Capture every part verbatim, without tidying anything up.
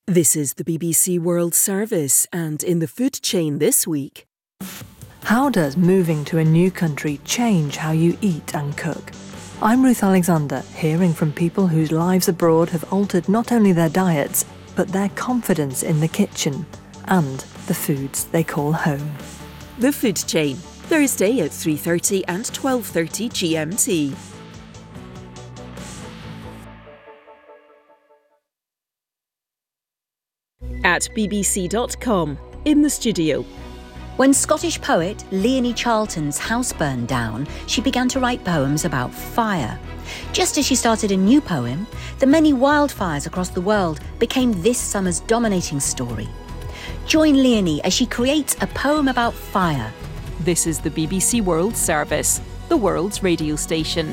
This is the B B C World Service, and in the food chain this week. How does moving to a new country change how you eat and cook? I'm Ruth Alexander, hearing from people whose lives abroad have altered not only their diets, but their confidence in the kitchen and the foods they call home. The Food Chain, Thursday at three thirty and twelve thirty G M T. At b b c dot com, in the studio. When Scottish poet Leonie Charlton's house burned down, she began to write poems about fire. Just as she started a new poem, the many wildfires across the world became this summer's dominating story. Join Leonie as she creates a poem about fire. This is the B B C World Service, the world's radio station.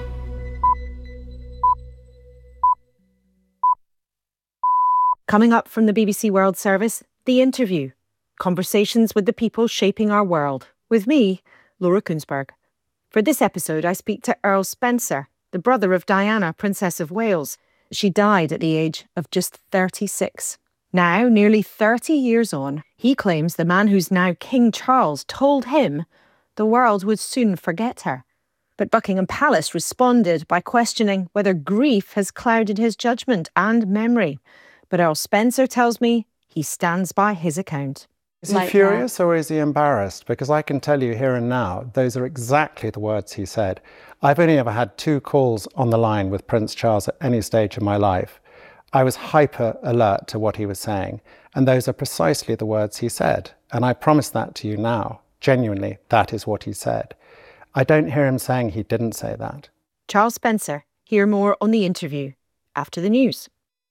Coming up from the B B C World Service, The Interview. Conversations with the people shaping our world. With me, Laura Kunsberg. For this episode, I speak to Earl Spencer, the brother of Diana, Princess of Wales. She died at the age of just thirty-six. Now, nearly thirty years on, he claims the man who's now King Charles told him the world would soon forget her. But Buckingham Palace responded by questioning whether grief has clouded his judgment and memory. But Earl Spencer tells me he stands by his account. Is he like furious that? Or is he embarrassed? Because I can tell you here and now, those are exactly the words he said. I've only ever had two calls on the line with Prince Charles at any stage of my life. I was hyper alert to what he was saying. And those are precisely the words he said. And I promise that to you now. Genuinely, that is what he said. I don't hear him saying he didn't say that. Charles Spencer. Hear more on The Interview after the news.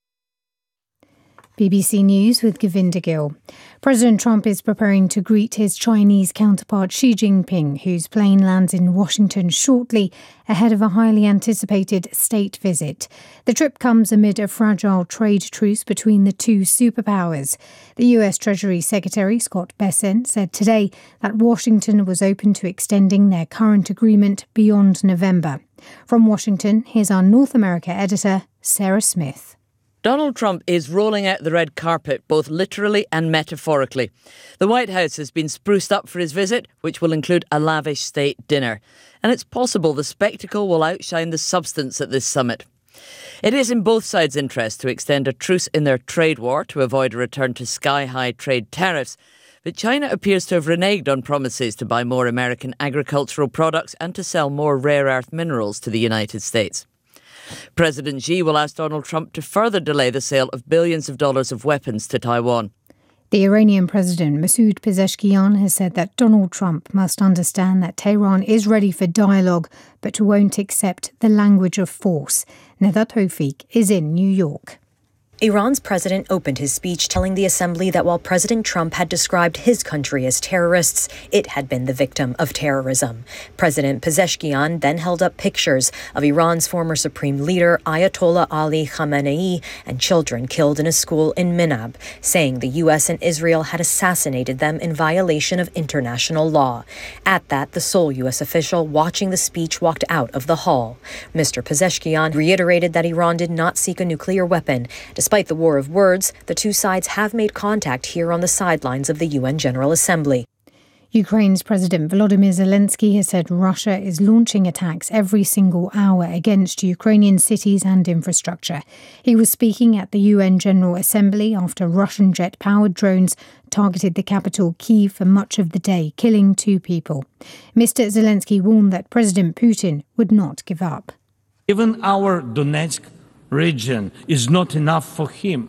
B B C News with Govinda Gill. President Trump is preparing to greet his Chinese counterpart Xi Jinping, whose plane lands in Washington shortly ahead of a highly anticipated state visit. The trip comes amid a fragile trade truce between the two superpowers. The U S Treasury Secretary Scott Bessent said today that Washington was open to extending their current agreement beyond November. From Washington, here's our North America editor, Sarah Smith. Donald Trump is rolling out the red carpet, both literally and metaphorically. The White House has been spruced up for his visit, which will include a lavish state dinner. And it's possible the spectacle will outshine the substance at this summit. It is in both sides' interest to extend a truce in their trade war to avoid a return to sky-high trade tariffs. But China appears to have reneged on promises to buy more American agricultural products and to sell more rare earth minerals to the United States. President Xi will ask Donald Trump to further delay the sale of billions of dollars of weapons to Taiwan. The Iranian President Masoud Pezeshkian has said that Donald Trump must understand that Tehran is ready for dialogue but won't accept the language of force. Neda Tawfiq is in New York. Iran's president opened his speech telling the assembly that while President Trump had described his country as terrorists, it had been the victim of terrorism. President Pezeshkian then held up pictures of Iran's former supreme leader Ayatollah Ali Khamenei and children killed in a school in Minab, saying the U S and Israel had assassinated them in violation of international law. At that, the sole U S official watching the speech walked out of the hall. Mister Pezeshkian reiterated that Iran did not seek a nuclear weapon. Despite the war of words, the two sides have made contact here on the sidelines of the U N General Assembly. Ukraine's President Volodymyr Zelensky has said Russia is launching attacks every single hour against Ukrainian cities and infrastructure. He was speaking at the U N General Assembly after Russian jet-powered drones targeted the capital Kyiv for much of the day, killing two people. Mister Zelensky warned that President Putin would not give up. Even our Donetsk region is not enough for him.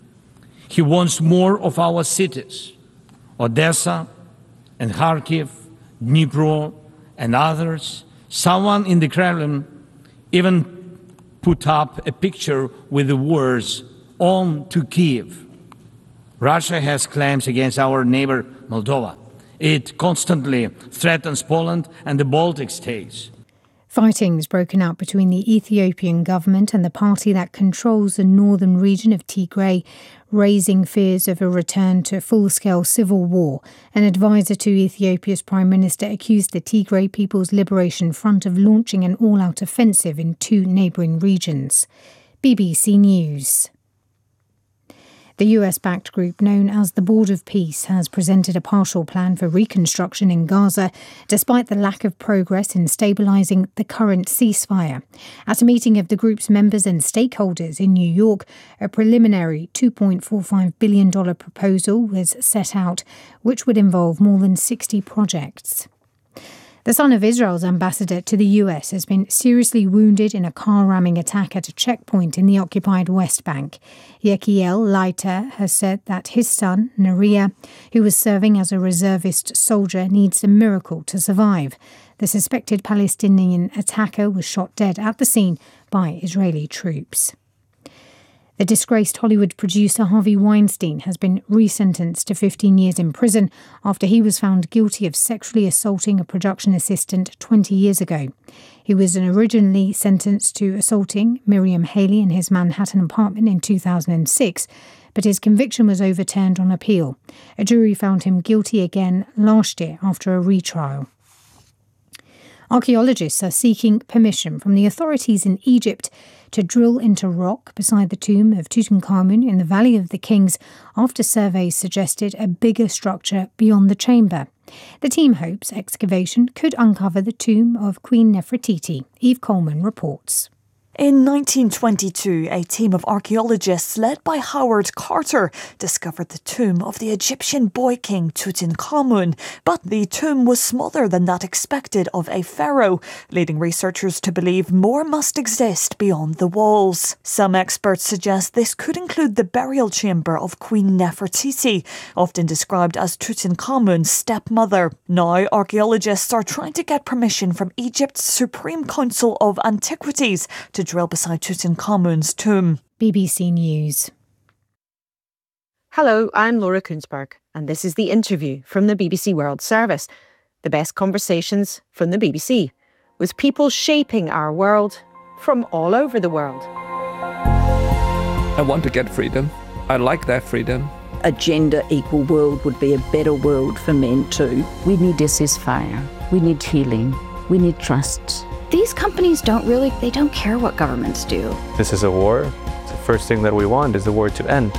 He wants more of our cities, Odessa and Kharkiv, Dnipro and others. Someone in the Kremlin even put up a picture with the words, "On to Kyiv." Russia has claims against our neighbor Moldova. It constantly threatens Poland and the Baltic states. Fighting has broken out between the Ethiopian government and the party that controls the northern region of Tigray, raising fears of a return to full-scale civil war. An advisor to Ethiopia's Prime Minister accused the Tigray People's Liberation Front of launching an all-out offensive in two neighbouring regions. B B C News. The U S-backed group known as the Board of Peace has presented a partial plan for reconstruction in Gaza, despite the lack of progress in stabilising the current ceasefire. At a meeting of the group's members and stakeholders in New York, a preliminary two point four five billion dollars proposal was set out, which would involve more than sixty projects. The son of Israel's ambassador to the U S has been seriously wounded in a car-ramming attack at a checkpoint in the occupied West Bank. Yechiel Leiter has said that his son, Neriah, who was serving as a reservist soldier, needs a miracle to survive. The suspected Palestinian attacker was shot dead at the scene by Israeli troops. The disgraced Hollywood producer Harvey Weinstein has been resentenced to fifteen years in prison after he was found guilty of sexually assaulting a production assistant twenty years ago. He was originally sentenced to assaulting Miriam Haley in his Manhattan apartment in two thousand six, but his conviction was overturned on appeal. A jury found him guilty again last year after a retrial. Archaeologists are seeking permission from the authorities in Egypt to drill into rock beside the tomb of Tutankhamun in the Valley of the Kings after surveys suggested a bigger structure beyond the chamber. The team hopes excavation could uncover the tomb of Queen Nefertiti. Eve Coleman reports. In nineteen twenty-two, a team of archaeologists led by Howard Carter discovered the tomb of the Egyptian boy king Tutankhamun, but the tomb was smaller than that expected of a pharaoh, leading researchers to believe more must exist beyond the walls. Some experts suggest this could include the burial chamber of Queen Nefertiti, often described as Tutankhamun's stepmother. Now, archaeologists are trying to get permission from Egypt's Supreme Council of Antiquities to drill beside Tutankhamun's tomb. B B C News. Hello, I'm Laura Kunsberg, and this is The Interview from the B B C World Service. The best conversations from the B B C, with people shaping our world from all over the world. I want to get freedom. I like that freedom. A gender equal world would be a better world for men too. We need a ceasefire. We need healing. We need trust. These companies don't really, they don't care what governments do. This is a war. The first thing that we want is the war to end.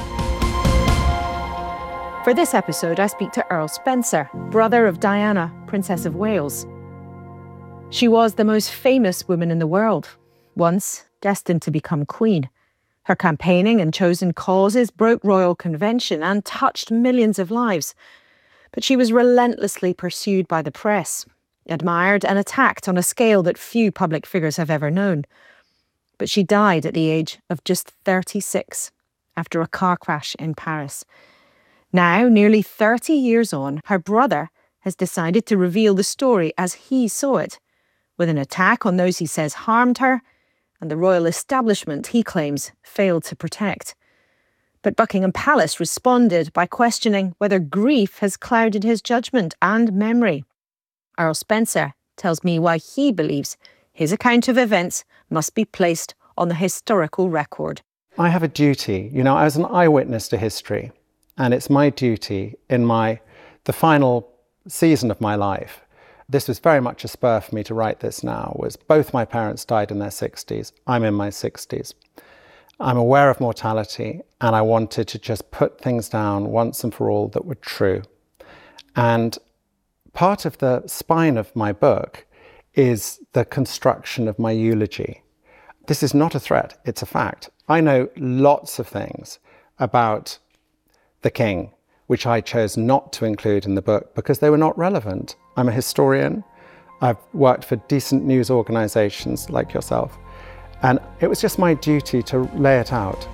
For this episode, I speak to Earl Spencer, brother of Diana, Princess of Wales. She was the most famous woman in the world, once destined to become queen. Her campaigning and chosen causes broke royal convention and touched millions of lives. But she was relentlessly pursued by the press, admired and attacked on a scale that few public figures have ever known. But she died at the age of just thirty-six after a car crash in Paris. Now, nearly thirty years on, her brother has decided to reveal the story as he saw it, with an attack on those he says harmed her and the royal establishment he claims failed to protect. But Buckingham Palace responded by questioning whether grief has clouded his judgment and memory. Earl Spencer tells me why he believes his account of events must be placed on the historical record. I have a duty. You know, I was an eyewitness to history, and it's my duty in my the final season of my life. This was very much a spur for me to write this now, was both my parents died in their sixties. I'm in my sixties. I'm aware of mortality, and I wanted to just put things down once and for all that were true. And part of the spine of my book is the construction of my eulogy. This is not a threat, it's a fact. I know lots of things about the king, which I chose not to include in the book because they were not relevant. I'm a historian. I've worked for decent news organizations like yourself, and it was just my duty to lay it out.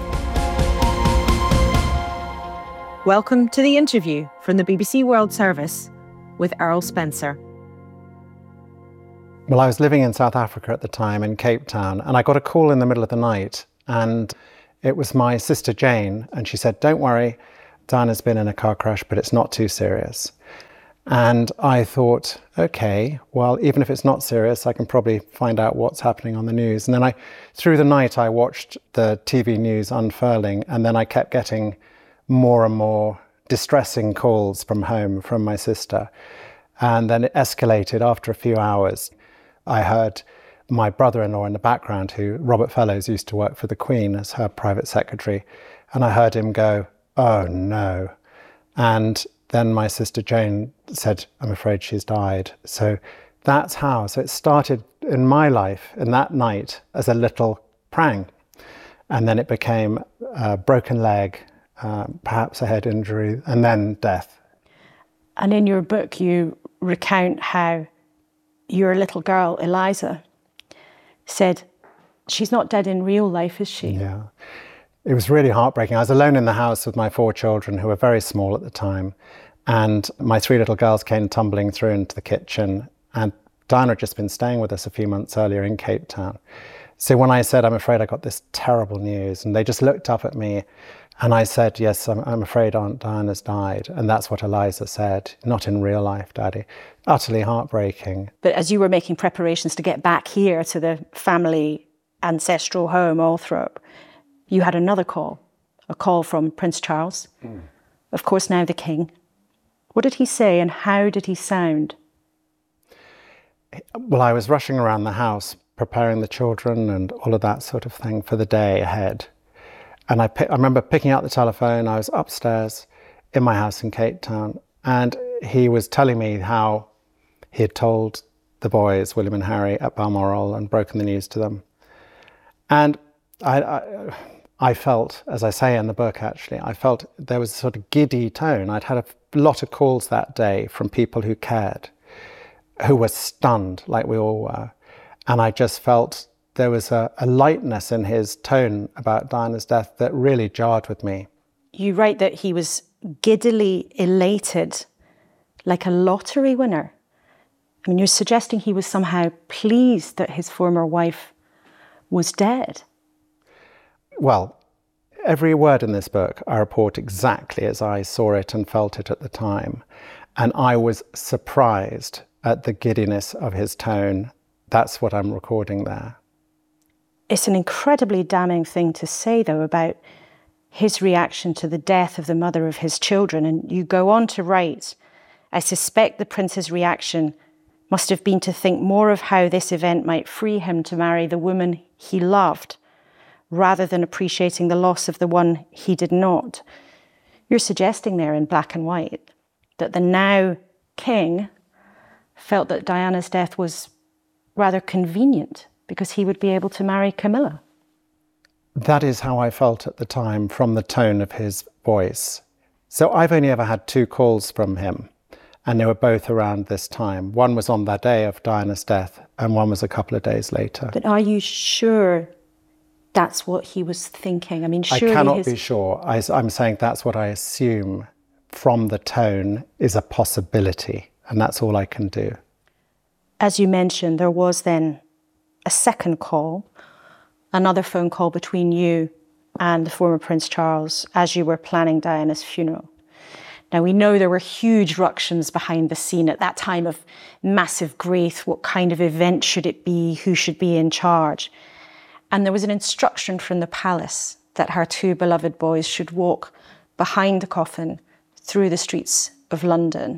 Welcome to The Interview from the B B C World Service with Earl Spencer. Well, I was living in South Africa at the time, in Cape Town, and I got a call in the middle of the night, and it was my sister Jane, and she said, "Don't worry, Diana's been in a car crash, but it's not too serious." And I thought, okay, well, even if it's not serious, I can probably find out what's happening on the news. And then I, through the night, I watched the T V news unfurling, and then I kept getting more and more distressing calls from home from my sister. And then it escalated after a few hours. I heard my brother-in-law in the background, who Robert Fellows used to work for the Queen as her private secretary, And I heard him go, "Oh no." And then my sister Jane said, "I'm afraid she's died." So that's how. So it started in my life in that night as a little prang. And then it became a broken leg, uh, perhaps a head injury, and then death. And in your book, you recount how your little girl, Eliza, said, "She's not dead in real life, is she?" Yeah. It was really heartbreaking. I was alone in the house with my four children, who were very small at the time. And my three little girls came tumbling through into the kitchen. And Diana had just been staying with us a few months earlier in Cape Town. So when I said, "I'm afraid I got this terrible news," and they just looked up at me, and I said, "Yes, I'm, I'm afraid Aunt Diana's died." And that's what Eliza said. "Not in real life, Daddy." Utterly heartbreaking. But as you were making preparations to get back here to the family ancestral home, Althorpe, you had another call, a call from Prince Charles, mm. of course now the King. What did he say and how did he sound? Well, I was rushing around the house, preparing the children and all of that sort of thing for the day ahead. And I, I remember picking up the telephone. I was upstairs in my house in Cape Town, and he was telling me how he had told the boys, William and Harry, at Balmoral and broken the news to them. And I, I, I felt, as I say in the book actually, I felt there was a sort of giddy tone. I'd had a lot of calls that day from people who cared, who were stunned like we all were. And I just felt there was a, a lightness in his tone about Diana's death that really jarred with me. You write that he was giddily elated, like a lottery winner. I mean, you're suggesting he was somehow pleased that his former wife was dead. Well, every word in this book I report exactly as I saw it and felt it at the time. And I was surprised at the giddiness of his tone. That's what I'm recording there. It's an incredibly damning thing to say, though, about his reaction to the death of the mother of his children. And you go on to write, "I suspect the prince's reaction must have been to think more of how this event might free him to marry the woman he loved, rather than appreciating the loss of the one he did not." You're suggesting there in black and white that the now king felt that Diana's death was rather convenient because he would be able to marry Camilla. That is how I felt at the time from the tone of his voice. So I've only ever had two calls from him, and they were both around this time. One was on the day of Diana's death, and one was a couple of days later. But are you sure that's what he was thinking? I mean, surely I cannot his... be sure. I, I'm saying that's what I assume from the tone is a possibility, and that's all I can do. As you mentioned, there was then a second call, another phone call between you and the former Prince Charles as you were planning Diana's funeral. Now, we know there were huge ructions behind the scene at that time of massive grief. What kind of event should it be? Who should be in charge? And there was an instruction from the palace that her two beloved boys should walk behind the coffin through the streets of London.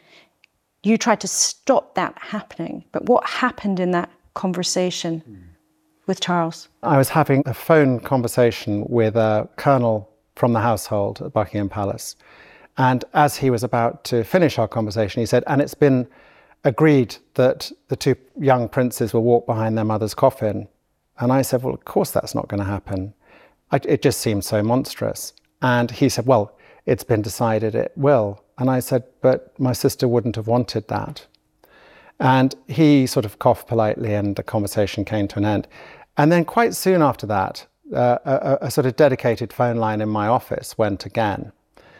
You tried to stop that happening, but what happened in that conversation mm. with Charles? I was having a phone conversation with a colonel from the household at Buckingham Palace. And as he was about to finish our conversation, he said, "And it's been agreed that the two young princes will walk behind their mother's coffin." And I said, "Well, of course that's not going to happen. I, it just seems so monstrous." And he said, "Well, it's been decided it will." And I said, "But my sister wouldn't have wanted that." And he sort of coughed politely and the conversation came to an end. And then quite soon after that, uh, a, a sort of dedicated phone line in my office went again.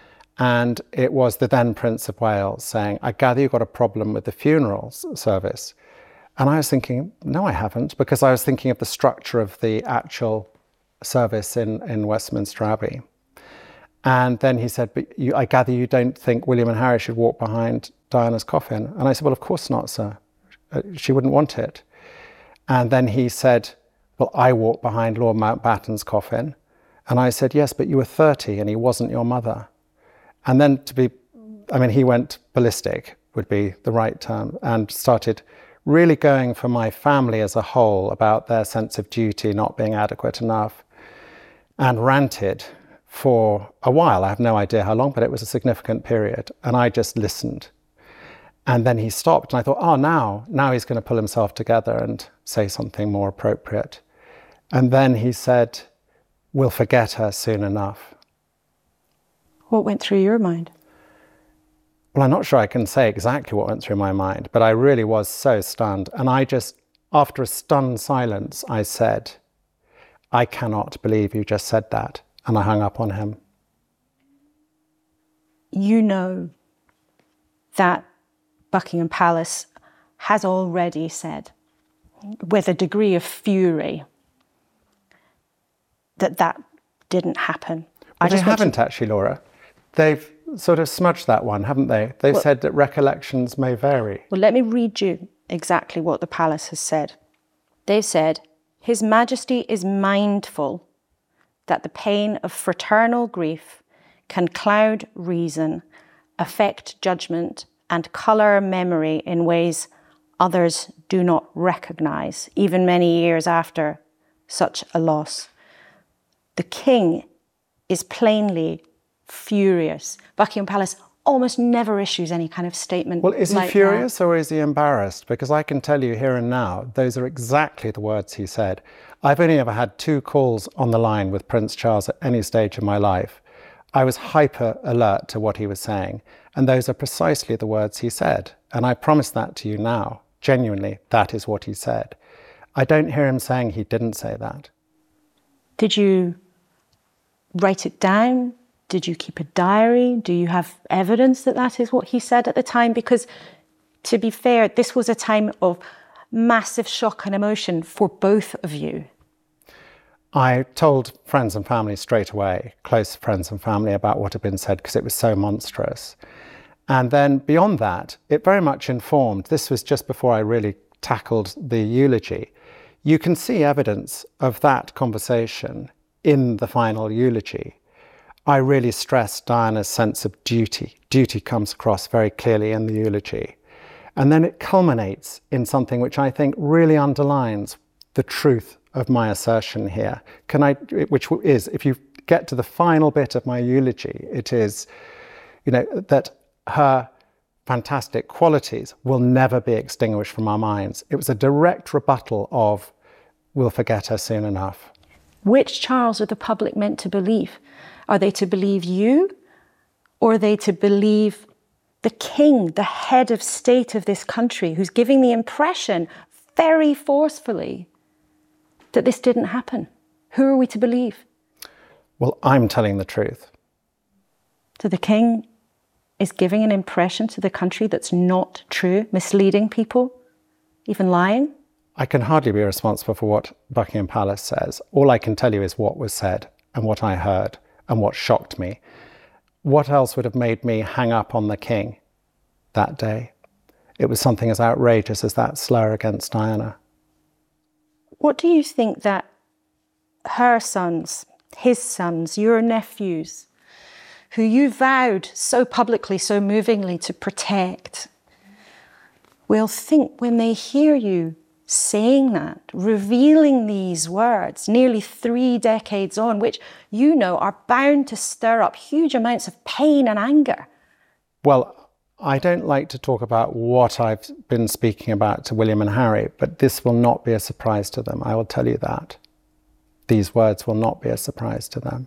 And it was the then Prince of Wales saying, "I gather you've got a problem with the funeral service." And I was thinking, no, I haven't, because I was thinking of the structure of the actual service in, in Westminster Abbey. And then he said, "But you, I gather you don't think William and Harry should walk behind Diana's coffin?" And I said, "Well, of course not, sir. She wouldn't want it." And then he said, "Well, I walked behind Lord Mountbatten's coffin." And I said, "Yes, but you were thirty and he wasn't your mother." And then to be, I mean, he went ballistic, would be the right term, and started really going for my family as a whole about their sense of duty not being adequate enough, and ranted for a while. I have no idea how long, but it was a significant period. And I just listened. And then he stopped, and I thought, oh, now, now he's going to pull himself together and say something more appropriate. And then he said, we'll forget her soon enough. What went through your mind? Well, I'm not sure I can say exactly what went through my mind, but I really was so stunned. And I just, after a stunned silence, I said, I cannot believe you just said that. And I hung up on him. You know that Buckingham Palace has already said, with a degree of fury, that that didn't happen. Well, I just they haven't to... actually, Laura. They've sort of smudged that one, haven't they? They've well, said that recollections may vary. Well, let me read you exactly what the palace has said. They've said, His Majesty is mindful that the pain of fraternal grief can cloud reason, affect judgment, and colour memory in ways others do not recognise, even many years after such a loss. The King is plainly furious. Buckingham Palace almost never issues any kind of statement. Well, is he like furious that. or is he embarrassed? Because I can tell you here and now, those are exactly the words he said. I've only ever had two calls on the line with Prince Charles at any stage of my life. I was hyper alert to what he was saying. And those are precisely the words he said. And I promise that to you now. Genuinely, that is what he said. I don't hear him saying he didn't say that. Did you write it down? Did you keep a diary? Do you have evidence that that is what he said at the time? Because, to be fair, this was a time of massive shock and emotion for both of you. I told friends and family straight away, close friends and family, about what had been said because it was so monstrous. And then beyond that, it very much informed, this was just before I really tackled the eulogy. You can see evidence of that conversation in the final eulogy. I really stressed Diana's sense of duty. Duty comes across very clearly in the eulogy. And then it culminates in something which I think really underlines the truth of my assertion here. Can I, which is, if you get to the final bit of my eulogy, it is, you know, that her fantastic qualities will never be extinguished from our minds. It was a direct rebuttal of, we'll forget her soon enough. Which Charles are the public meant to believe? Are they to believe you, or are they to believe the king, the head of state of this country, who's giving the impression very forcefully that this didn't happen? Who are we to believe? Well, I'm telling the truth. So the king is giving an impression to the country that's not true, misleading people, even lying? I can hardly be responsible for what Buckingham Palace says. All I can tell you is what was said and what I heard and what shocked me. What else would have made me hang up on the king that day? It was something as outrageous as that slur against Diana. What do you think that her sons, his sons, your nephews, who you vowed so publicly, so movingly to protect, will think when they hear you saying that, revealing these words nearly three decades on, which you know are bound to stir up huge amounts of pain and anger? Well, I don't like to talk about what I've been speaking about to William and Harry, but this will not be a surprise to them. I will tell you that. These words will not be a surprise to them.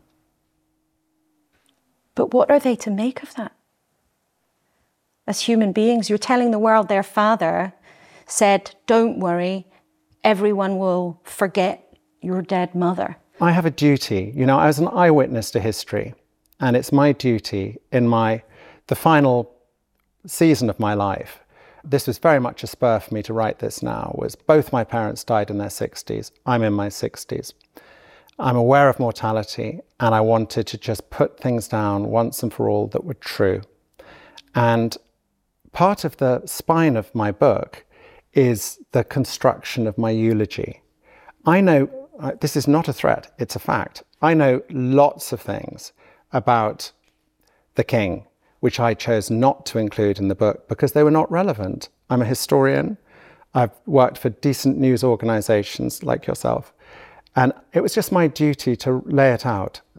But what are they to make of that? As human beings, you're telling the world their father said, don't worry, everyone will forget your dead mother. I have a duty. You know, I was an eyewitness to history, and it's my duty in my, the final season of my life. This was very much a spur for me to write this now, was both my parents died in their sixties. I'm in my sixties. I'm aware of mortality, and I wanted to just put things down once and for all that were true. And part of the spine of my book is the construction of my eulogy. I know, uh, this is not a threat, it's a fact. I know lots of things about the king, which I chose not to include in the book because they were not relevant. I'm a historian. I've worked for decent news organizations like yourself. And it was just my duty to lay it out.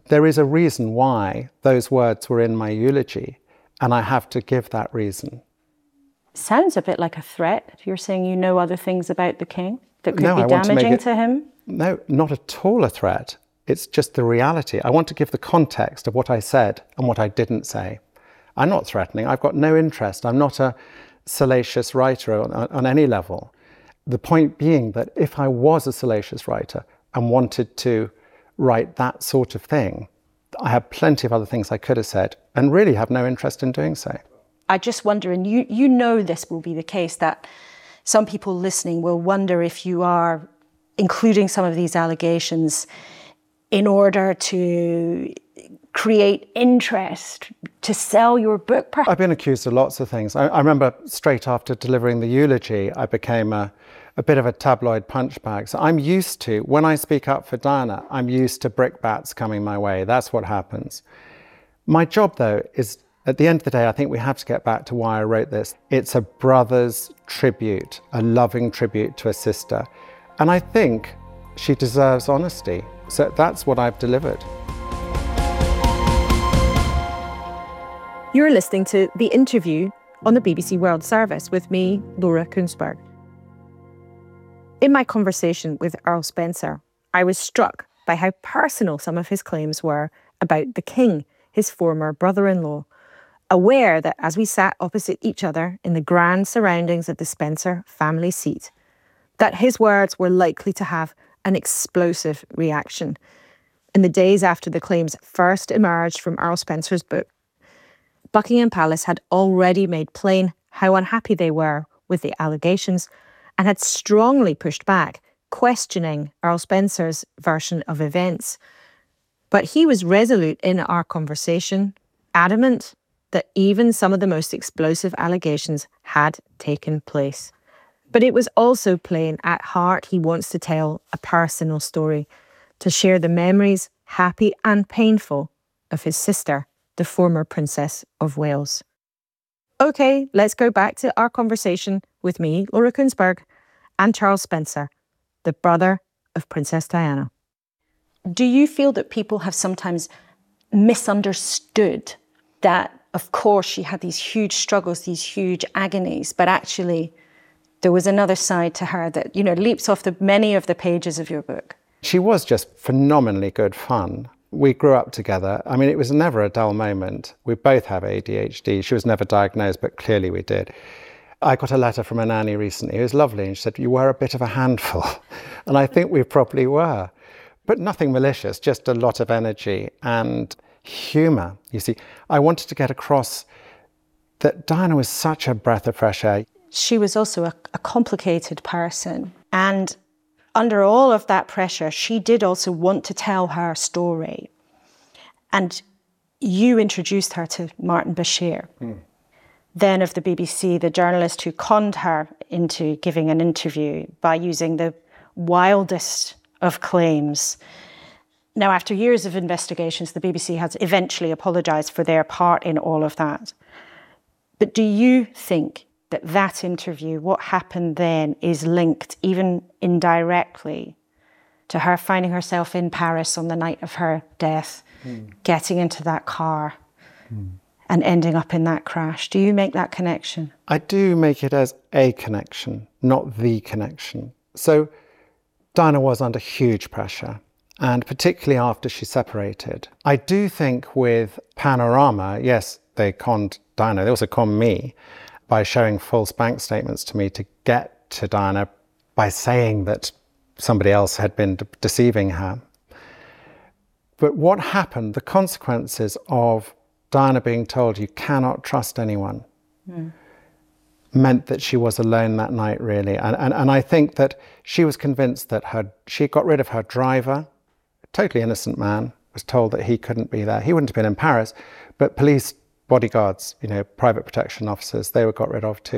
There is a reason why those words were in my eulogy, and I have to give that reason. Sounds a bit like a threat. You're saying you know other things about the king that could No, be I want to make damaging it- to him? No, not at all a threat. It's just the reality. I want to give the context of what I said and what I didn't say. I'm not threatening. I've got no interest. I'm not a salacious writer on, on any level. The point being that if I was a salacious writer and wanted to write that sort of thing, I have plenty of other things I could have said and really have no interest in doing so. I just wonder, and you, you know this will be the case, that some people listening will wonder if you are including some of these allegations in order to create interest, to sell your book. Perhaps. I've been accused of lots of things. I, I remember straight after delivering the eulogy, I became a, a bit of a tabloid punchbag. So I'm used to, when I speak up for Diana, I'm used to brickbats coming my way. That's what happens. My job, though, is at the end of the day, I think we have to get back to why I wrote this. It's a brother's tribute, a loving tribute to a sister. And I think she deserves honesty. So that's what I've delivered. You're listening to The Interview on the B B C World Service with me, Laura Kuenssberg. In my conversation with Earl Spencer, I was struck by how personal some of his claims were about the king, his former brother-in-law, aware that as we sat opposite each other in the grand surroundings of the Spencer family seat, that his words were likely to have an explosive reaction. In the days after the claims first emerged from Earl Spencer's book, Buckingham Palace had already made plain how unhappy they were with the allegations and had strongly pushed back, questioning Earl Spencer's version of events. But he was resolute in our conversation, adamant that even some of the most explosive allegations had taken place. But it was also plain at heart he wants to tell a personal story, to share the memories, happy and painful, of his sister, the former Princess of Wales. OK, let's go back to our conversation with me, Laura Kuenssberg, and Charles Spencer, the brother of Princess Diana. Do you feel that people have sometimes misunderstood that, of course, she had these huge struggles, these huge agonies, but actually there was another side to her that, you know, leaps off the many of the pages of your book? She was just phenomenally good fun. We grew up together. I mean, it was never a dull moment. We both have A D H D. She was never diagnosed, but clearly we did. I got a letter from a nanny recently. It was lovely. And she said, you were a bit of a handful. And I think we probably were. But nothing malicious, just a lot of energy and humour. You see, I wanted to get across that Diana was such a breath of fresh air. She was also a, a complicated person. And under all of that pressure, she did also want to tell her story. And you introduced her to Martin Bashir, mm. then of the B B C, the journalist who conned her into giving an interview by using the wildest of claims. Now, after years of investigations, the B B C has eventually apologised for their part in all of that. But do you think that that interview, what happened then, is linked, even indirectly, to her finding herself in Paris on the night of her death, mm. getting into that car mm. and ending up in that crash? Do you make that connection? I do make it as a connection, not the connection. So Diana was under huge pressure, and particularly after she separated. I do think with Panorama, yes, they conned Diana, they also conned me, by showing false bank statements to me to get to Diana by saying that somebody else had been de- deceiving her. But what happened, the consequences of Diana being told you cannot trust anyone, mm. meant that she was alone that night, really. And, and, and I think that she was convinced that her she got rid of her driver, a totally innocent man, was told that he couldn't be there. He wouldn't have been in Paris, but police bodyguards, you know, private protection officers, they were got rid of too.